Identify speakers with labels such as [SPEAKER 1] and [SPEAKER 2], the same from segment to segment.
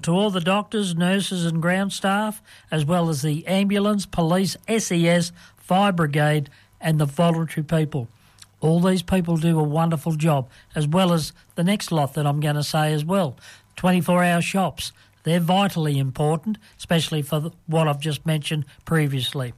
[SPEAKER 1] To all the doctors, nurses and ground staff, as well as the ambulance, police, SES, fire brigade and the voluntary people. All these people do a wonderful job, as well as the next lot that I'm going to say as well. 24-hour shops. They're vitally important, especially for what I've just mentioned previously.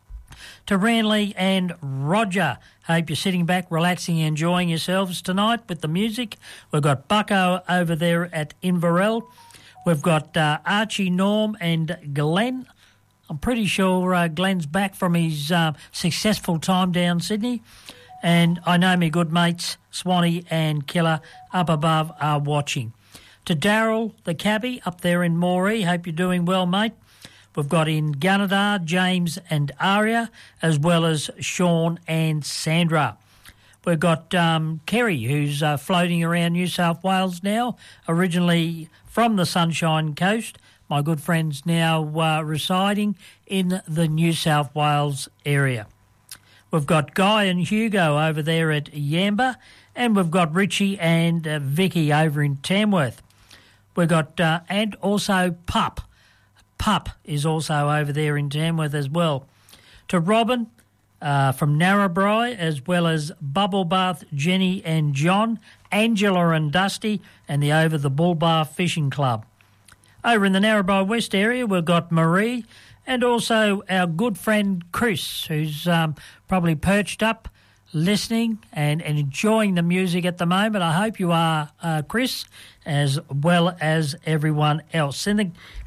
[SPEAKER 1] To Ranley and Roger, hope you're sitting back, relaxing, enjoying yourselves tonight with the music. We've got Bucko over there at Inverell. We've got Archie, Norm and Glenn. I'm pretty sure Glenn's back from his successful time down Sydney. And I know my good mates, Swanee and Killer, up above are watching. To Daryl, the cabbie, up there in Moree, hope you're doing well, mate. We've got in Gunnedah, James and Aria, as well as Sean and Sandra. We've got Kerry, who's floating around New South Wales now, originally from the Sunshine Coast. My good friend's now residing in the New South Wales area. We've got Guy and Hugo over there at Yamba, and we've got Richie and Vicky over in Tamworth. We've got, and also Pup. Pup is also over there in Tamworth as well. To Robin from Narrabri, as well as Bubble Bath, Jenny and John, Angela and Dusty, and the Over the Bull Bar Fishing Club. Over in the Narrabri West area, we've got Marie and also our good friend Chris, who's probably perched up, listening and enjoying the music at the moment. I hope you are, Chris, as well as everyone else. In the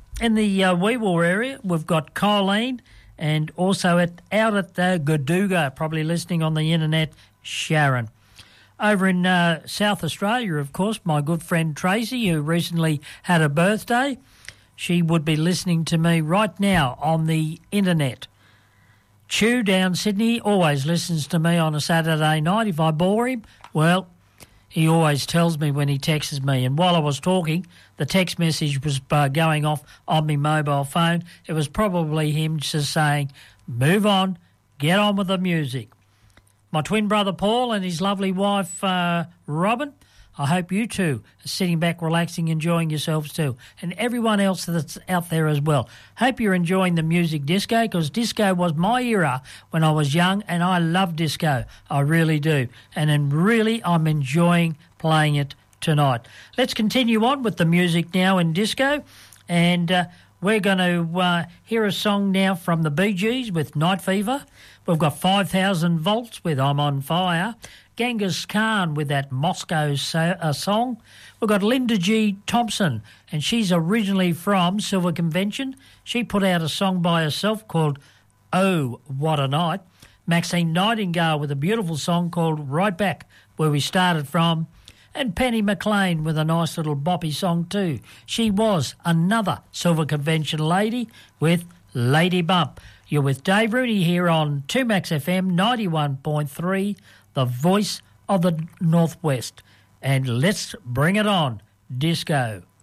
[SPEAKER 1] Weewar area, we've got Colleen and also out at the Gaduga, probably listening on the internet, Sharon. Over in South Australia, of course, my good friend Tracy, who recently had a birthday, she would be listening to me right now on the internet. Chew down Sydney always listens to me on a Saturday night. If I bore him, well, he always tells me when he texts me. And while I was talking, the text message was going off on my mobile phone. It was probably him just saying, move on, get on with the music. My twin brother Paul and his lovely wife Robin, I hope you two are sitting back, relaxing, enjoying yourselves too. And everyone else that's out there as well. Hope you're enjoying the music disco, because disco was my era when I was young, and I love disco. I really do. And then really I'm enjoying playing it tonight. Let's continue on with the music now in disco. And we're going to hear a song now from the Bee Gees with Night Fever. We've got 5,000 Volts with I'm on Fire. Genghis Khan with that Moscow song. We've got Linda G. Thompson, and she's originally from Silver Convention. She put out a song by herself called Oh, What a Night. Maxine Nightingale with a beautiful song called Right Back, where we started from. And Penny McLean with a nice little boppy song too. She was another Silver Convention lady with Lady Bump. You're with Dave Rooney here on 2Max FM 91.3, the voice of the Northwest. And let's bring it on, disco.